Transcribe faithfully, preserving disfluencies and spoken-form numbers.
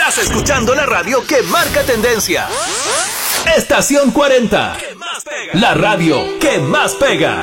Estás escuchando la radio que marca tendencia. Estación cuarenta. La radio que más pega.